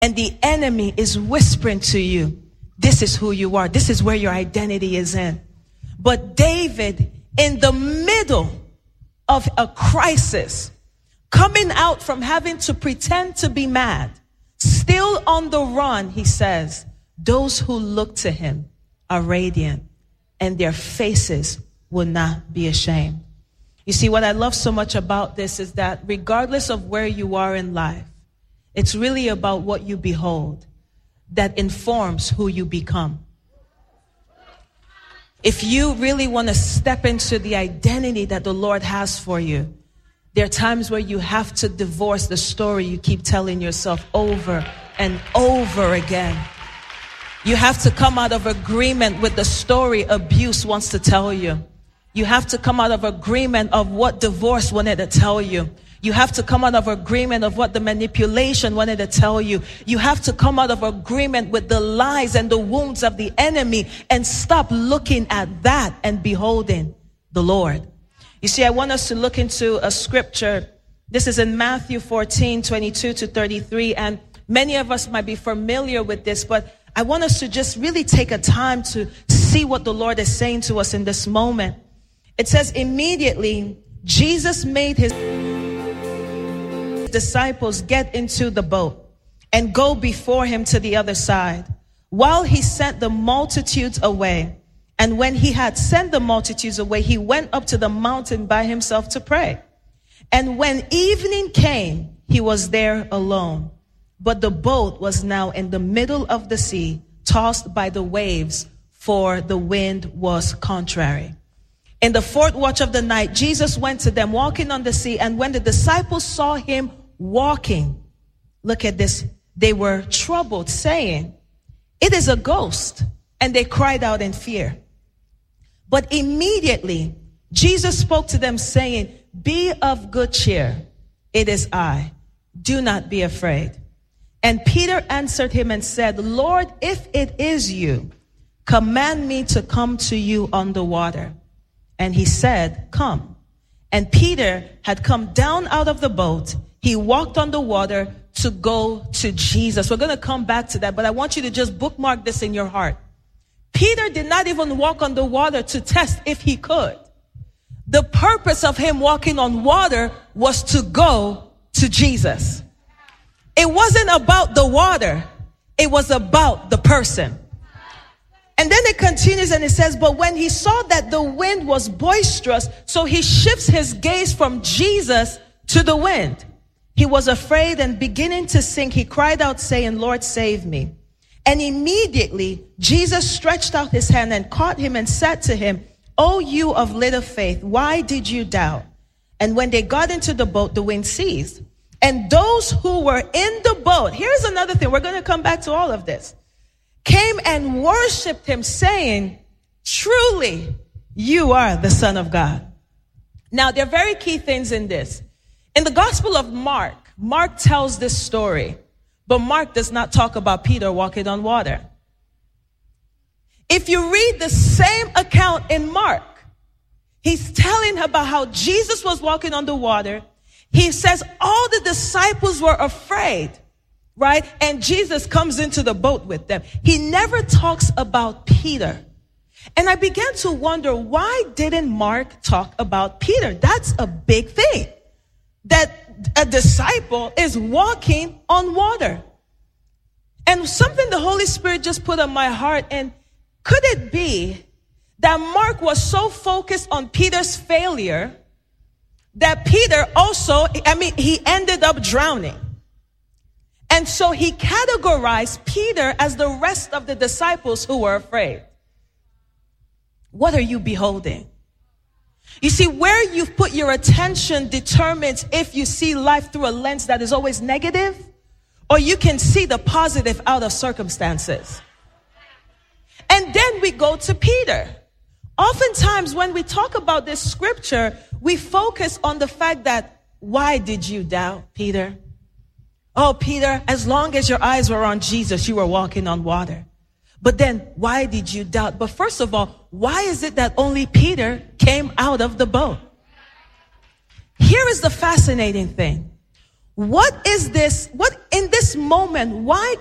And the enemy is whispering to you, this is who you are. This is where your identity is in. But David, in the middle of a crisis, coming out from having to pretend to be mad, still on the run, he says, those who look to him are radiant, and their faces will not be ashamed. You see, what I love so much about this is that regardless of where you are in life, it's really about what you behold that informs who you become. If you really want to step into the identity that the Lord has for you, there are times where you have to divorce the story you keep telling yourself over and over again. You have to come out of agreement with the story abuse wants to tell you. You have to come out of agreement of what divorce wanted to tell you. You have to come out of agreement of what the manipulation wanted to tell you. You have to come out of agreement with the lies and the wounds of the enemy and stop looking at that and beholding the Lord. You see, I want us to look into a scripture. This is in Matthew 14:22-33, and many of us might be familiar with this, but I want us to just really take a time to see what the Lord is saying to us in this moment. It says, immediately, Jesus made his disciples get into the boat and go before him to the other side, while he sent the multitudes away. And when he had sent the multitudes away, he went up to the mountain by himself to pray. And when evening came, he was there alone. But the boat was now in the middle of the sea, tossed by the waves, for the wind was contrary. In the fourth watch of the night, Jesus went to them walking on the sea. And when the disciples saw him walking, look at this, they were troubled, saying, it is a ghost. And they cried out in fear. But immediately Jesus spoke to them, saying, be of good cheer. It is I. Do not be afraid. And Peter answered him and said, Lord, if it is you, command me to come to you on the water. And he said, come. And Peter had come down out of the boat. He walked on the water to go to Jesus. We're going to come back to that, but I want you to just bookmark this in your heart. Peter did not even walk on the water to test if he could. The purpose of him walking on water was to go to Jesus. It wasn't about the water. It was about the person. And then it continues and it says, but when he saw that the wind was boisterous, so he shifts his gaze from Jesus to the wind. He was afraid, and beginning to sink, he cried out, saying, Lord, save me. And immediately Jesus stretched out his hand and caught him and said to him, O you of little faith, why did you doubt? And when they got into the boat, the wind ceased. And those who were in the boat, here's another thing, we're going to come back to all of this, came and worshiped him, saying, truly, you are the Son of God. Now, there are very key things in this. In the Gospel of Mark, Mark tells this story, but Mark does not talk about Peter walking on water. If you read the same account in Mark, he's telling about how Jesus was walking on the water. He says all the disciples were afraid, right? And Jesus comes into the boat with them. He never talks about Peter. And I began to wonder, why didn't Mark talk about Peter? That's a big thing, that a disciple is walking on water. And something the Holy Spirit just put on my heart, and could it be that Mark was so focused on Peter's failure that Peter also, he ended up drowning. And so he categorized Peter as the rest of the disciples who were afraid. What are you beholding? You see, where you put your attention determines if you see life through a lens that is always negative, or you can see the positive out of circumstances. And then we go to Peter. Oftentimes when we talk about this scripture, we focus on the fact that, why did you doubt, Peter? Oh, Peter, as long as your eyes were on Jesus, you were walking on water. But then, why did you doubt? But first of all, why is it that only Peter came out of the boat? Here is the fascinating thing. what is this? What in this moment? Why